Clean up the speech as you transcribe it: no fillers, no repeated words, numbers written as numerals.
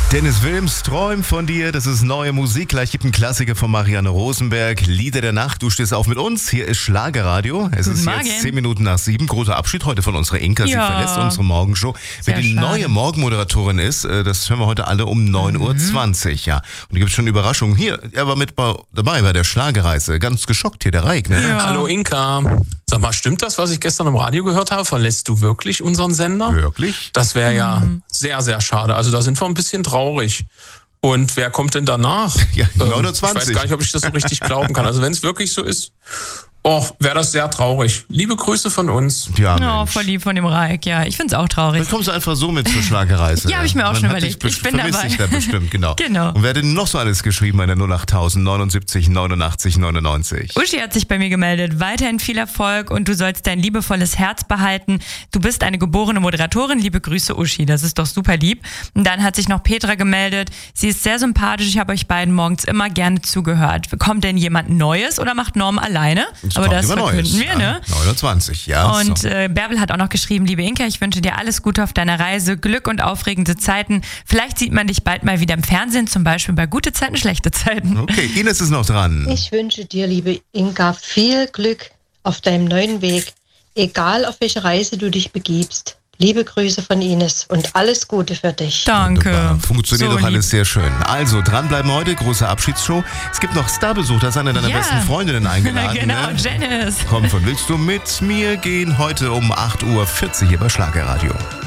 Dennis Wilms, träum von dir, das ist neue Musik. Gleich gibt ein Klassiker von Marianne Rosenberg, Lieder der Nacht. Du stehst auf mit uns, hier ist Schlagerradio. Es ist jetzt 10 Minuten nach 7. Großer Abschied heute von unserer Inka. Sie verlässt unsere Morgenshow. Wer die neue Morgenmoderatorin ist, das hören wir heute alle um 9.20 Uhr. Ja. Und da gibt es schon Überraschungen. Hier, er war mit dabei bei der Schlagerreise. Ganz geschockt hier, der Reik. Ne? Ja. Hallo Inka. Sag mal, stimmt das, was ich gestern im Radio gehört habe? Verlässt du wirklich unseren Sender? Wirklich? Das wäre ja sehr, sehr schade. Also da sind wir ein bisschen traurig. Und wer kommt denn danach? Ja, 29. Ich weiß gar nicht, ob ich das so richtig glauben kann. Also wenn es wirklich so ist, wäre das sehr traurig. Liebe Grüße von uns. Ja, voll lieb von dem Reik. Ja, ich find's auch traurig. Dann kommst du einfach so mit zur Schlagerreise. Ja, habe ich mir auch schon überlegt. Ich bin dabei. Dich da bestimmt, genau. Genau. Und wer hat denn noch so alles geschrieben in der 08000 79 89 99? Uschi hat sich bei mir gemeldet. Weiterhin viel Erfolg und du sollst dein liebevolles Herz behalten. Du bist eine geborene Moderatorin. Liebe Grüße, Uschi. Das ist doch super lieb. Und dann hat sich noch Petra gemeldet. Sie ist sehr sympathisch. Ich habe euch beiden morgens immer gerne zugehört. Kommt denn jemand Neues oder macht Norm alleine? Aber das verkünden wir, ne? 29, ja. Und Bärbel hat auch noch geschrieben, liebe Inka, ich wünsche dir alles Gute auf deiner Reise, Glück und aufregende Zeiten. Vielleicht sieht man dich bald mal wieder im Fernsehen, zum Beispiel bei gute Zeiten, schlechte Zeiten. Okay, Ines ist noch dran. Ich wünsche dir, liebe Inka, viel Glück auf deinem neuen Weg, egal auf welche Reise du dich begibst. Liebe Grüße von Ines und alles Gute für dich. Danke. Wunderbar. Funktioniert So doch alles lieb. sehr schön. Also, dranbleiben heute, große Abschiedsshow. Es gibt noch Starbesuch, da ist eine deiner besten Freundinnen eingeladen. Genau, ne? Janice. Komm, von willst du mit mir gehen? Heute um 8.40 Uhr hier bei Schlagerradio.